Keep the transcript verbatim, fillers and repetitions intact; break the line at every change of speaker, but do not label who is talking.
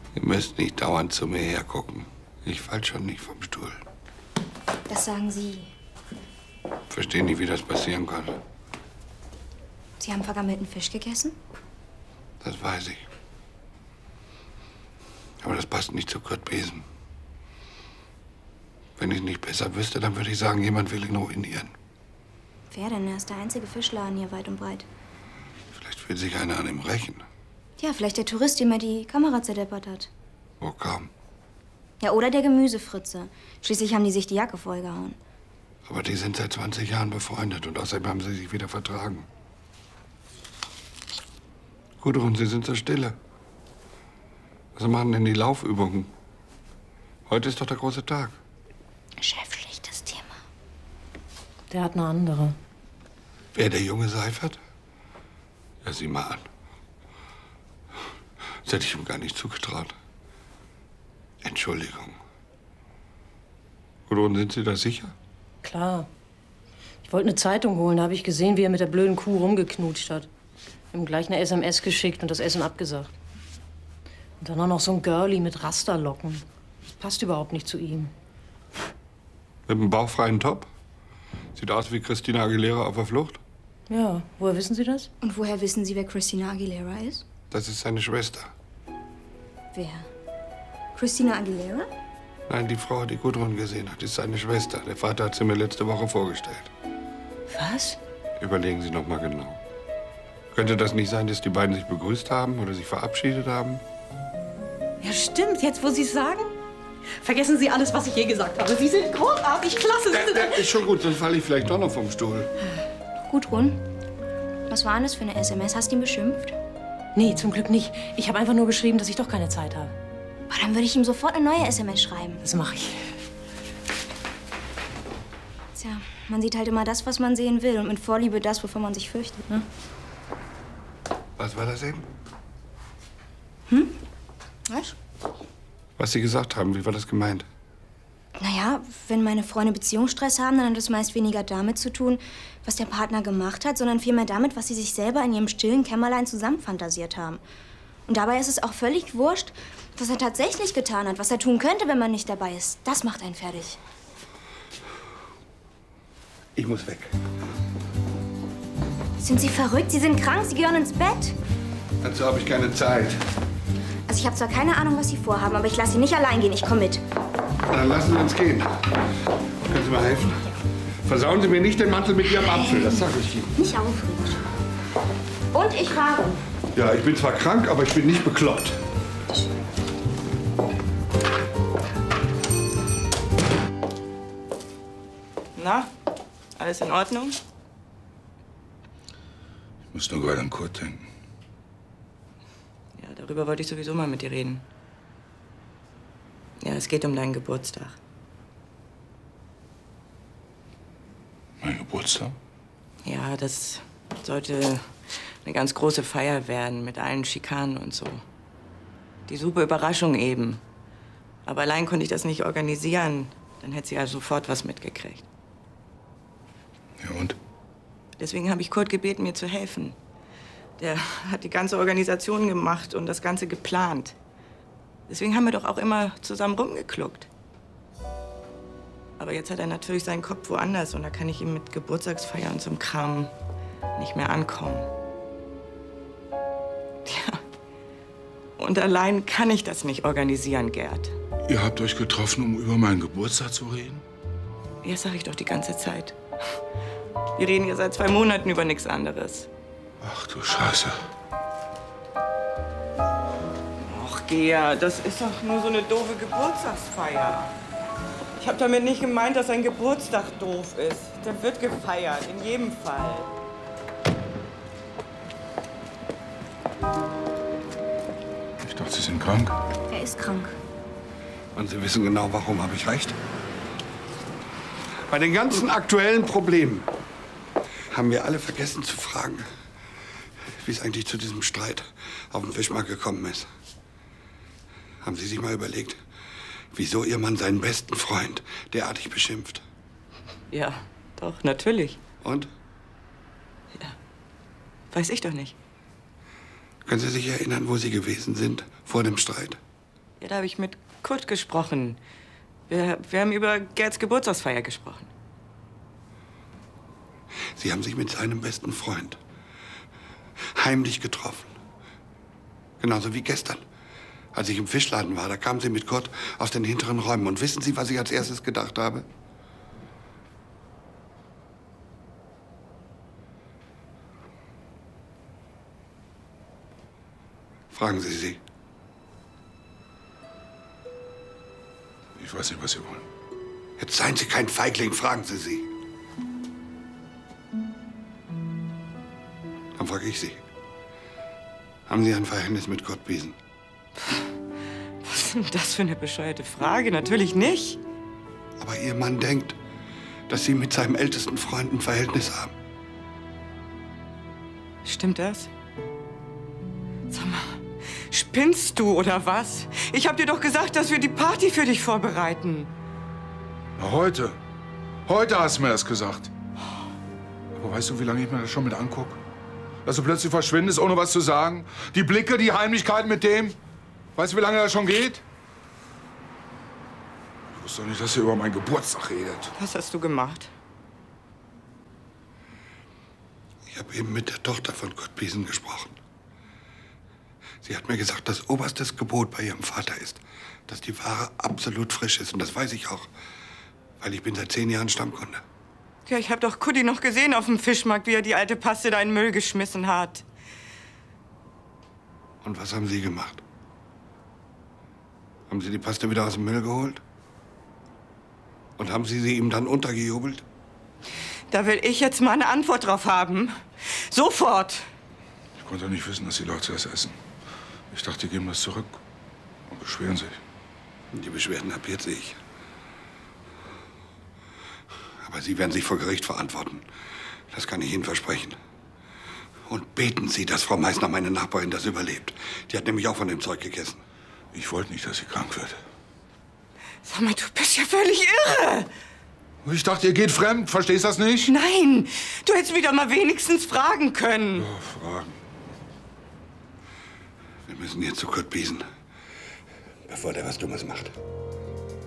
Ihr müsst nicht dauernd zu mir hergucken. Ich fall schon nicht vom Stuhl.
Das sagen Sie.
Verstehe nicht, wie das passieren konnte.
Sie haben vergammelten Fisch gegessen?
Das weiß ich. Aber das passt nicht zu Kurt Besen. Wenn ich nicht besser wüsste, dann würde ich sagen, jemand will ihn ruinieren.
Wer denn? Er ist der einzige Fischladen hier weit und breit.
Vielleicht will sich einer an ihm rächen.
Ja, vielleicht der Tourist, dem er die Kamera zerdeppert hat.
Wo kam?
Ja, oder der Gemüsefritze. Schließlich haben die sich die Jacke vollgehauen.
Aber die sind seit zwanzig Jahren befreundet und außerdem haben sie sich wieder vertragen. Gudrun, Sie sind so stille. Was machen denn die Laufübungen? Heute ist doch der große Tag.
Chef, schlechtes Thema.
Der hat eine andere.
Wer, der junge Seifert? Ja, sieh mal an. Das hätte ich ihm gar nicht zugetraut. Entschuldigung. Gudrun, sind Sie da sicher?
Klar. Ich wollte eine Zeitung holen, da habe ich gesehen, wie er mit der blöden Kuh rumgeknutscht hat. Ihm gleich eine S M S geschickt und das Essen abgesagt. Und dann auch noch so ein Girlie mit Rasterlocken. Das passt überhaupt nicht zu ihm.
Mit einem bauchfreien Top? Sieht aus wie Christina Aguilera auf der Flucht?
Ja, woher wissen Sie das?
Und woher wissen Sie, wer Christina Aguilera ist?
Das ist seine Schwester.
Wer? Christina Aguilera?
Nein, die Frau, die Gudrun gesehen hat, ist seine Schwester. Der Vater hat sie mir letzte Woche vorgestellt.
Was?
Überlegen Sie noch mal genau. Könnte das nicht sein, dass die beiden sich begrüßt haben oder sich verabschiedet haben?
Ja, stimmt. Jetzt, wo Sie es sagen. Vergessen Sie alles, was ich je gesagt habe. Sie sind großartig, klasse. Sie sind
Ja, ist schon gut, sonst falle ich vielleicht doch noch vom Stuhl.
Gudrun, was war denn das für eine S M S? Hast du ihn beschimpft?
Nee, zum Glück nicht. Ich habe einfach nur geschrieben, dass ich doch keine Zeit habe.
Boah, dann würde ich ihm sofort eine neue S M S schreiben.
Das mache ich.
Tja, man sieht halt immer das, was man sehen will. Und mit Vorliebe das, wovon man sich fürchtet, ne?
Was war das eben?
Hm? Was?
Was Sie gesagt haben, wie war das gemeint?
Naja, wenn meine Freunde Beziehungsstress haben, dann hat das meist weniger damit zu tun, was der Partner gemacht hat, sondern vielmehr damit, was sie sich selber in ihrem stillen Kämmerlein zusammenfantasiert haben. Und dabei ist es auch völlig wurscht, was er tatsächlich getan hat, was er tun könnte, wenn man nicht dabei ist. Das macht einen fertig.
Ich muss weg.
Sind Sie verrückt? Sie sind krank, Sie gehören ins Bett.
Dazu habe ich keine Zeit.
Also ich habe zwar keine Ahnung, was Sie vorhaben, aber ich lasse Sie nicht allein gehen. Ich komme mit.
Dann lassen Sie uns gehen. Können Sie mir helfen? Versauen Sie mir nicht den Mantel mit Ihrem Apfel, das sage ich Ihnen.
Nicht aufregend. Und ich fahre.
Ja, ich bin zwar krank, aber ich bin nicht bekloppt.
Na, alles in Ordnung?
Ich muss nur gerade an Kurt denken.
Ja, darüber wollte ich sowieso mal mit dir reden. Ja, es geht um deinen Geburtstag.
Mein Geburtstag?
Ja, das sollte eine ganz große Feier werden mit allen Schikanen und so. Die super Überraschung eben. Aber allein konnte ich das nicht organisieren. Dann hätte sie ja sofort was mitgekriegt.
Ja, und?
Deswegen habe ich Kurt gebeten, mir zu helfen. Der hat die ganze Organisation gemacht und das Ganze geplant. Deswegen haben wir doch auch immer zusammen rumgekluckt. Aber jetzt hat er natürlich seinen Kopf woanders und da kann ich ihm mit Geburtstagsfeier und so einem Kram nicht mehr ankommen. Tja. Und allein kann ich das nicht organisieren, Gerd.
Ihr habt euch getroffen, um über meinen Geburtstag zu reden?
Ja, sag ich doch die ganze Zeit. Wir reden ja seit zwei Monaten über nichts anderes.
Ach du Scheiße.
Ach, Gea, das ist doch nur so eine doofe Geburtstagsfeier. Ich habe damit nicht gemeint, dass ein Geburtstag doof ist. Der wird gefeiert, in jedem Fall.
Ich dachte, Sie sind krank.
Er ist krank.
Und Sie wissen genau, warum, habe ich recht? Bei den ganzen aktuellen Problemen haben wir alle vergessen zu fragen, wie es eigentlich zu diesem Streit auf dem Fischmarkt gekommen ist. Haben Sie sich mal überlegt, wieso Ihr Mann seinen besten Freund derartig beschimpft?
Ja, doch, natürlich.
Und?
Ja, weiß ich doch nicht.
Können Sie sich erinnern, wo Sie gewesen sind vor dem Streit?
Ja, da habe ich mit Kurt gesprochen. Wir, wir haben über Gerds Geburtstagsfeier gesprochen.
Sie haben sich mit seinem besten Freund heimlich getroffen. Genauso wie gestern, als ich im Fischladen war. Da kamen Sie mit Kurt aus den hinteren Räumen. Und wissen Sie, was ich als erstes gedacht habe? Fragen Sie sie.
Ich weiß nicht, was Sie wollen.
Jetzt seien Sie kein Feigling, fragen Sie sie. Dann frage ich Sie. Haben Sie ein Verhältnis mit Kurt Biesen?
Was ist denn das für eine bescheuerte Frage? Natürlich nicht.
Aber Ihr Mann denkt, dass Sie mit seinem ältesten Freund ein Verhältnis haben.
Stimmt das? Sag mal, spinnst du oder was? Ich hab dir doch gesagt, dass wir die Party für dich vorbereiten.
Na, heute. Heute hast du mir das gesagt. Aber weißt du, wie lange ich mir das schon mit angucke? Dass du plötzlich verschwindest, ohne was zu sagen? Die Blicke, die Heimlichkeiten mit dem? Weißt du, wie lange das schon geht? Ich wusste doch nicht, dass ihr über meinen Geburtstag redet.
Was hast du gemacht?
Ich habe eben mit der Tochter von Kurt Biesen gesprochen. Sie hat mir gesagt, dass oberstes Gebot bei ihrem Vater ist, dass die Ware absolut frisch ist. Und das weiß ich auch, weil ich bin seit zehn Jahren Stammkunde.
Ja, ich hab doch Kutti noch gesehen auf dem Fischmarkt, wie er die alte Paste da in den Müll geschmissen hat.
Und was haben Sie gemacht? Haben Sie die Paste wieder aus dem Müll geholt? Und haben Sie sie ihm dann untergejubelt?
Da will ich jetzt mal eine Antwort drauf haben. Sofort!
Ich konnte nicht wissen, dass die Leute das essen. Ich dachte, die geben das zurück und beschweren sich.
Die Beschwerden ab jetzt ich. Aber Sie werden sich vor Gericht verantworten. Das kann ich Ihnen versprechen. Und beten Sie, dass Frau Meißner, meine Nachbarin, das überlebt. Die hat nämlich auch von dem Zeug gegessen.
Ich wollte nicht, dass sie krank wird.
Sag mal, du bist ja völlig irre!
Ich dachte, ihr geht fremd. Verstehst das nicht?
Nein! Du hättest wieder mal wenigstens fragen können.
Ja, fragen.
Wir müssen jetzt zu Kurt Biesen, bevor der was Dummes macht.